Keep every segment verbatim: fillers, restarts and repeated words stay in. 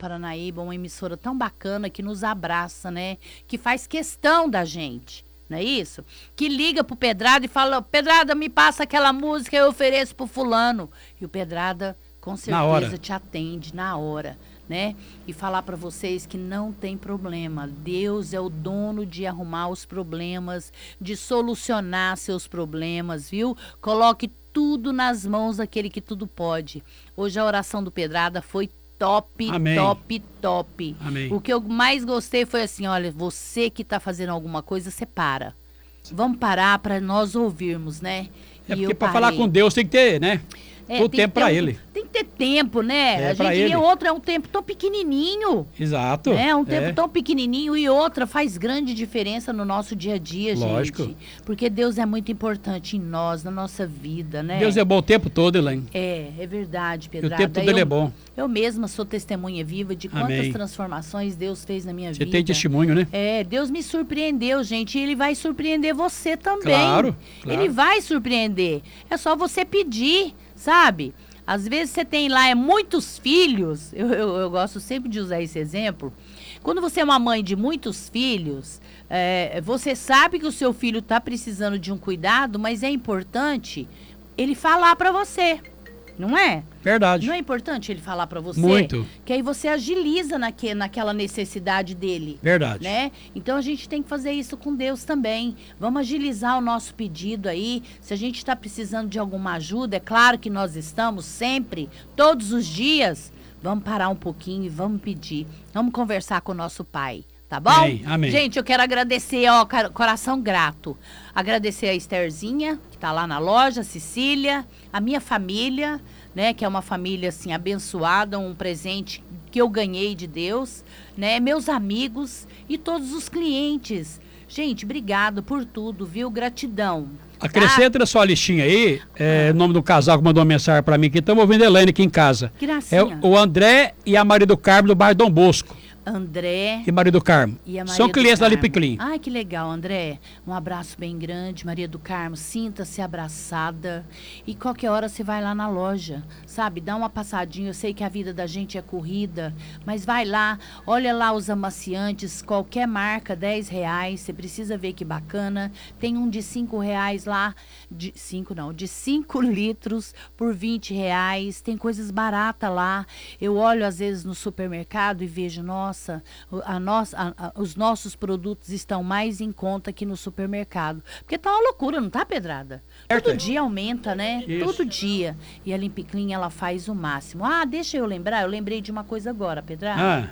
Paranaíba, uma emissora tão bacana que nos abraça, né? Que faz questão da gente, não é isso? Que liga pro Pedrada e fala, Pedrada, me passa aquela música, eu ofereço pro fulano. E o Pedrada, com certeza, te atende na hora, né? E falar para vocês que não tem problema. Deus é o dono de arrumar os problemas, de solucionar seus problemas, viu? Coloque tudo nas mãos daquele que tudo pode. Hoje a oração do Pedrada foi top, Amém. top, top. Amém. O que eu mais gostei foi assim, olha, você que tá fazendo alguma coisa, você para. Vamos parar para nós ouvirmos, né? É porque para falar com Deus tem que ter, né? É, Todo tempo para um, ele. Tem que ter tempo, né? É, a gente ele. E outro é um tempo tão pequenininho. Exato. É um tempo é. tão pequenininho e outra faz grande diferença no nosso dia a dia, Lógico. gente. Porque Deus é muito importante em nós, na nossa vida, né? Deus é bom o tempo todo, Elaine. É, é verdade, Pedrada. E o tempo todo eu, ele é bom. Eu mesma sou testemunha viva de quantas Amém. transformações Deus fez na minha Você vida. tem testemunho, né? É, Deus me surpreendeu, gente, e Ele vai surpreender você também. Claro, claro. Ele vai surpreender. É só você pedir, sabe? Às vezes você tem lá é, muitos filhos, eu, eu, eu gosto sempre de usar esse exemplo. Quando você é uma mãe de muitos filhos, é, você sabe que o seu filho está precisando de um cuidado, mas é importante ele falar para você, não é? Verdade. Não é importante ele falar para você? Muito. Que aí você agiliza naque, naquela necessidade dele. Verdade. Né? Então a gente tem que fazer isso com Deus também. Vamos agilizar o nosso pedido aí. Se a gente está precisando de alguma ajuda, é claro que nós estamos sempre, todos os dias. Vamos parar um pouquinho e vamos pedir. Vamos conversar com o nosso Pai. Tá bom? Amém, amém. Gente, eu quero agradecer, ó, coração grato. Agradecer a Estherzinha, que tá lá na loja, a Cecília, a minha família, né, que é uma família, assim, abençoada, um presente que eu ganhei de Deus, né, meus amigos e todos os clientes. Gente, obrigado por tudo, viu? Gratidão. Acrescenta na sua listinha aí, é, o nome do casal que mandou uma mensagem pra mim, que estamos ouvindo a Elaine aqui em casa. Gracinha. É o André e a Maria do Carmo do bairro Dom Bosco. André e Maria do Carmo. E a Maria São do clientes da Carmo. Lipiclin. Ai, que legal, André. Um abraço bem grande, Maria do Carmo. Sinta-se abraçada. E qualquer hora você vai lá na loja, sabe? Dá uma passadinha. Eu sei que a vida da gente é corrida, mas vai lá, olha lá os amaciantes, qualquer marca, dez reais. Você precisa ver que bacana. Tem um de cinco reais lá, de cinco não, de cinco litros por vinte reais. Tem coisas baratas lá. Eu olho às vezes no supermercado e vejo, nossa, a nossa, a, a, os nossos produtos estão mais em conta que no supermercado. Porque tá uma loucura, não tá, Pedrada? Certo. Todo dia aumenta, né? Isso. Todo dia. E a Limpiclin, ela faz o máximo. Ah, deixa eu lembrar, eu lembrei de uma coisa agora, Pedrada. Ah,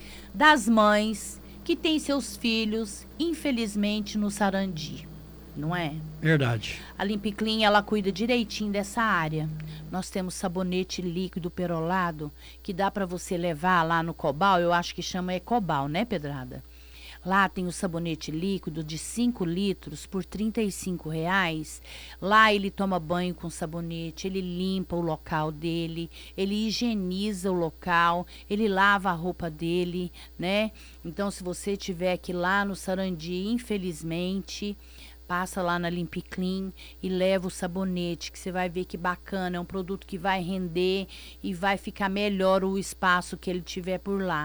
Das mães que têm seus filhos, infelizmente, no Sarandi. Não é? verdade. A Limpiclin, ela cuida direitinho dessa área. Nós temos sabonete líquido perolado, que dá para você levar lá no Cobal, eu acho que chama Ecobal, né, Pedrada? Lá tem o sabonete líquido de cinco litros por trinta e cinco reais. Lá ele toma banho com sabonete, ele limpa o local dele, ele higieniza o local, ele lava a roupa dele, né? Então, se você tiver aqui lá no Sarandi, infelizmente, passa lá na Limpiclin e leva o sabonete, que você vai ver que bacana, é um produto que vai render e vai ficar melhor o espaço que ele tiver por lá.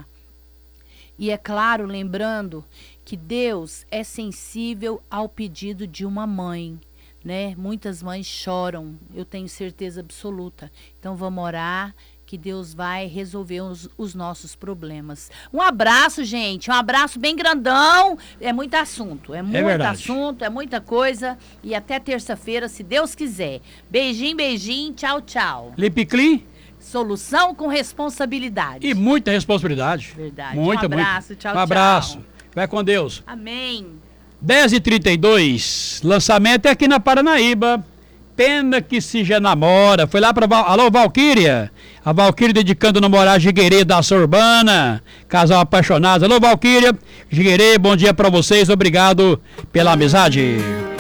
E é claro, lembrando que Deus é sensível ao pedido de uma mãe, né? Muitas mães choram, eu tenho certeza absoluta. Então vamos orar, que Deus vai resolver os, os nossos problemas. Um abraço, gente, um abraço bem grandão. É muito assunto, é muito verdade. assunto, é muita coisa. E até terça-feira, se Deus quiser. Beijinho, beijinho, tchau, tchau. Lipiclin Solução com responsabilidade. e muita responsabilidade. Verdade. Muita, Um abraço, muita. tchau, Um abraço. tchau. Vai com Deus. Amém. dez e trinta e dois, lançamento é aqui na Paranaíba. Pena que se já namora. Foi lá para Val... Alô, Valquíria. A Valquíria dedicando namorar Jiguerê da Ação Urbana. Casal apaixonado. Alô, Valquíria. Jiguerê, bom dia para vocês. Obrigado pela amizade.